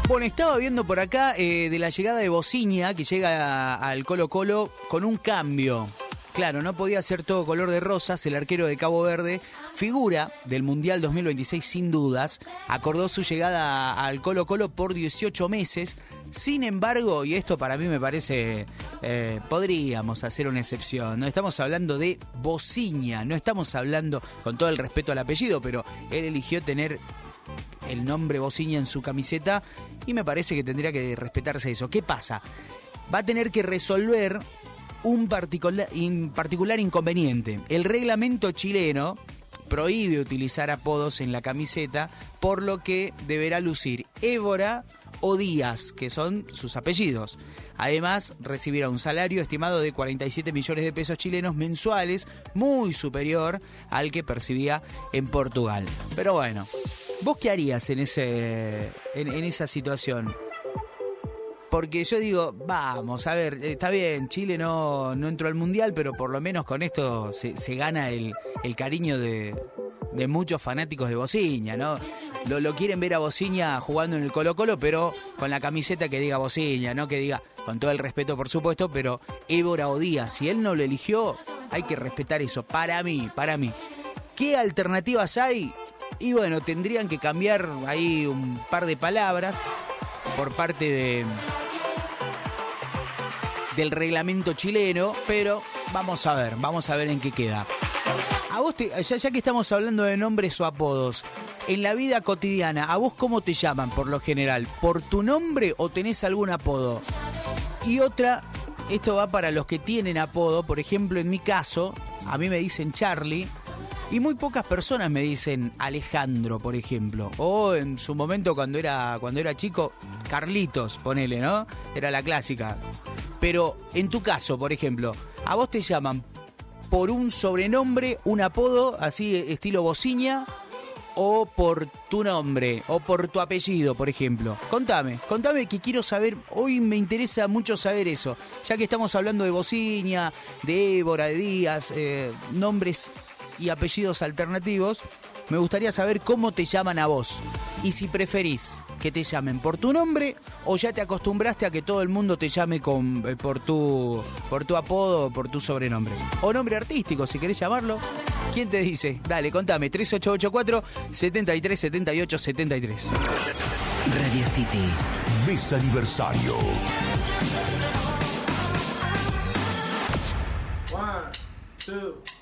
Bueno, estaba viendo por acá de la llegada de Bociña, que llega al Colo-Colo con un cambio. Claro, no podía ser todo color de rosas. El arquero de Cabo Verde, figura del Mundial 2026 sin dudas, acordó su llegada al Colo-Colo por 18 meses. Sin embargo, y esto para mí me parece, podríamos hacer una excepción. No estamos hablando de Bociña, no estamos hablando, con todo el respeto al apellido, pero él eligió tener el nombre Bociña en su camiseta y me parece que tendría que respetarse eso. ¿Qué pasa? Va a tener que resolver un particular inconveniente. El reglamento chileno prohíbe utilizar apodos en la camiseta, por lo que deberá lucir Évora o Díaz, que son sus apellidos. Además, recibirá un salario estimado de 47 millones de pesos chilenos mensuales, muy superior al que percibía en Portugal. Pero bueno, ¿vos qué harías en esa situación? Porque yo digo, vamos, a ver, está bien, Chile no entró al Mundial, pero por lo menos con esto se gana el cariño de muchos fanáticos de Bociña, ¿no? Lo quieren ver a Bociña jugando en el Colo-Colo, pero con la camiseta que diga Bociña, no que diga, con todo el respeto por supuesto, pero Évora o Díaz. Si él no lo eligió, hay que respetar eso, para mí. ¿Qué alternativas hay? Y bueno, tendrían que cambiar ahí un par de palabras por parte del reglamento chileno, pero vamos a ver en qué queda. A vos, ya que estamos hablando de nombres o apodos, en la vida cotidiana, ¿a vos cómo te llaman por lo general? ¿Por tu nombre o tenés algún apodo? Y otra, esto va para los que tienen apodo, por ejemplo, en mi caso, a mí me dicen Charlie, y muy pocas personas me dicen Alejandro, por ejemplo. O en su momento, cuando era chico, Carlitos, ponele, ¿no? Era la clásica. Pero en tu caso, por ejemplo, ¿a vos te llaman por un sobrenombre, un apodo, así estilo Bociña, o por tu nombre, o por tu apellido, por ejemplo? Contame que quiero saber, hoy me interesa mucho saber eso, ya que estamos hablando de Bociña, de Évora, de Díaz, nombres y apellidos alternativos. Me gustaría saber cómo te llaman a vos y si preferís que te llamen por tu nombre o ya te acostumbraste a que todo el mundo te llame por tu apodo o por tu sobrenombre. O nombre artístico, si querés llamarlo. ¿Quién te dice? Dale, contame. 3884-737873. Radio City. Mes aniversario. 1, 2